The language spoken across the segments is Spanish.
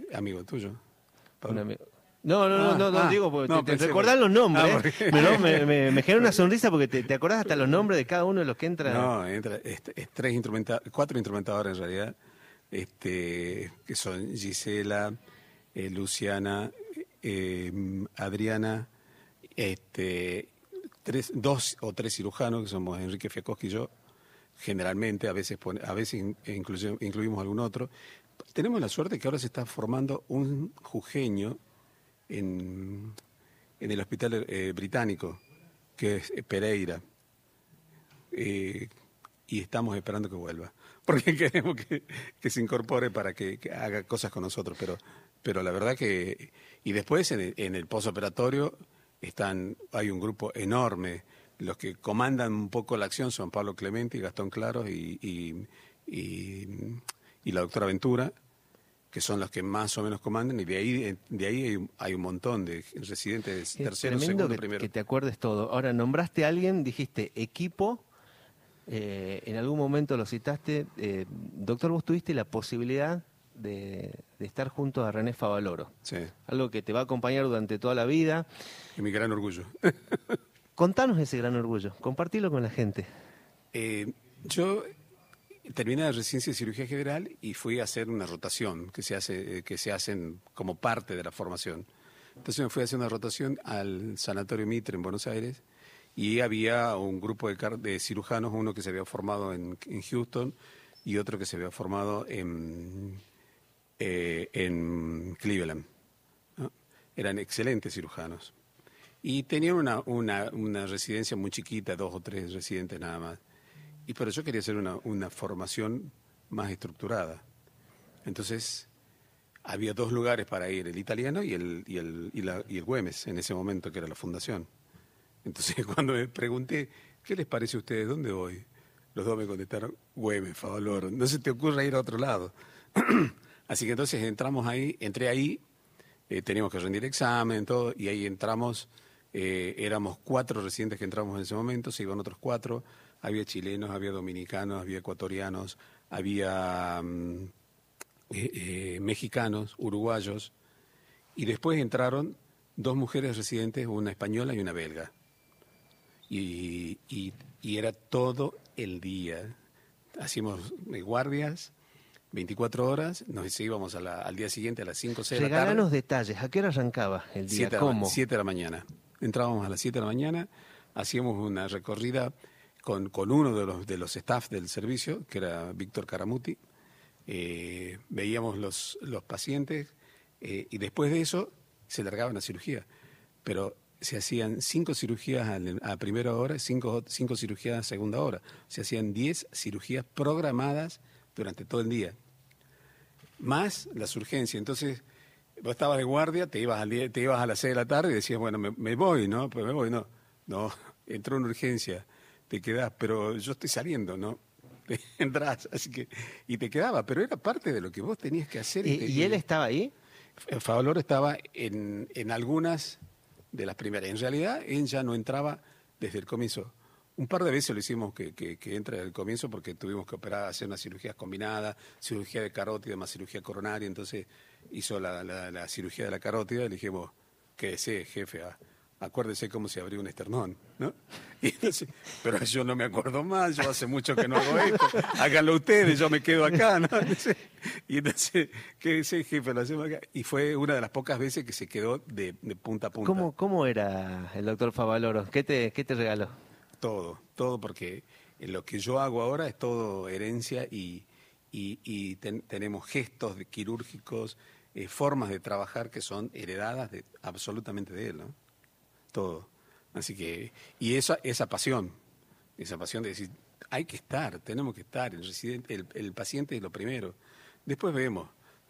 amigo tuyo, Un Pablo. amigo. No, digo, porque no, te pensé, recordás los nombres. porque- Me genera una sonrisa porque te acordás hasta los nombres de cada uno de los que entran. No, cuatro instrumentadores en realidad, que son Gisela, Luciana, Adriana, dos o tres cirujanos, que somos Enrique Fiacoski y yo, generalmente, a veces incluimos algún otro. Tenemos la suerte que ahora se está formando un jujeño en el hospital británico, que es Pereira. Y estamos esperando que vuelva, porque queremos que se incorpore para que haga cosas con nosotros, pero la verdad que... Y después en el posoperatorio hay un grupo enorme. Los que comandan un poco la acción son Pablo Clemente y Gastón Claros y la doctora Ventura, que son los que más o menos comandan, y de ahí hay un montón de residentes Qué tercero, tremendo segundo, primero. que te acuerdes todo. Ahora, nombraste a alguien, dijiste equipo, en algún momento lo citaste. Doctor, vos tuviste la posibilidad de estar junto a René Favaloro. Sí, Algo que te va a acompañar durante toda la vida. es mi gran orgullo. Contanos ese gran orgullo, compartilo con la gente. Yo terminé la residencia de cirugía general y fui a hacer una rotación que se hacen como parte de la formación. Entonces me fui a hacer una rotación al Sanatorio Mitre en Buenos Aires y había un grupo de cirujanos, uno que se había formado en Houston y otro que se había formado en Cleveland, ¿no? Eran excelentes cirujanos. Y tenían una residencia muy chiquita, 2 o 3 residentes nada más. Pero yo quería hacer una formación más estructurada. Entonces, había 2 lugares para ir, el italiano y el Güemes, en ese momento, que era la fundación. Entonces, cuando me pregunté, ¿qué les parece a ustedes? ¿Dónde voy? Los dos me contestaron, Güemes, Favaloro. No se te ocurra ir a otro lado. Así que entonces entré ahí, teníamos que rendir examen, todo, y ahí entramos, éramos 4 residentes que entramos en ese momento, se iban otros 4, había chilenos, había dominicanos, había ecuatorianos, había mexicanos, uruguayos, y después entraron 2 mujeres residentes, una española y una belga. Y era todo el día. Hacíamos guardias, 24 horas, nos íbamos al día siguiente a las 5 o 6 de la tarde. Regálanos detalles, ¿a qué hora arrancaba el día? ¿Cómo? 7 de la mañana. Entrábamos a las 7 de la mañana, hacíamos una recorrida con uno de los staff del servicio, que era Víctor Caramuti. Veíamos los pacientes y después de eso se largaban a cirugía. Pero se hacían 5 cirugías a primera hora, 5 cirugías a segunda hora. Se hacían 10 cirugías programadas durante todo el día, más las urgencias. Entonces, vos estabas de guardia, te ibas a las 6 de la tarde y decías, bueno, me voy, ¿no? Pues me voy, no, entró una urgencia, te quedás, pero yo estoy saliendo, ¿no? Entrás, así que, y te quedaba, pero era parte de lo que vos tenías que hacer. ¿Y él estaba ahí? Favaloro estaba en algunas de las primeras. En realidad, él ya no entraba desde el comienzo. Un par de veces lo hicimos que entre desde el comienzo porque tuvimos que hacer unas cirugías combinadas, cirugía de carótida más cirugía coronaria. Entonces hizo la cirugía de la carótida y le dijimos, quédese, jefe, acuérdese cómo se abrió un esternón, ¿no? Y entonces, pero yo no me acuerdo más, yo hace mucho que no hago esto, háganlo ustedes, yo me quedo acá, ¿no? Entonces, quédese, jefe, lo hacemos acá. Y fue una de las pocas veces que se quedó de punta a punta. ¿Cómo era el doctor Favaloro? ¿Qué te regaló? Todo, porque lo que yo hago ahora es todo herencia y tenemos gestos quirúrgicos, formas de trabajar que son heredadas absolutamente de él, ¿no? Todo. Así que, y esa pasión de decir, hay que estar, tenemos que estar, el paciente es lo primero. Después vemos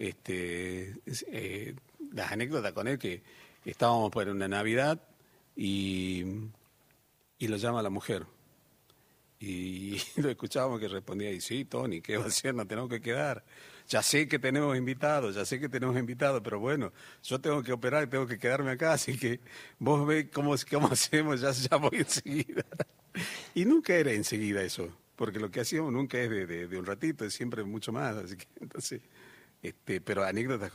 las anécdotas con él, que estábamos por una Navidad y lo llama la mujer. Y lo escuchábamos que respondía, y sí, Tony, ¿qué va a hacer? Nos tenemos que quedar. Ya sé que tenemos invitados, pero bueno, yo tengo que operar y tengo que quedarme acá, así que vos ve cómo hacemos, ya voy enseguida. Y nunca era enseguida eso, porque lo que hacíamos nunca es de un ratito, es siempre mucho más, así que entonces, pero anécdotas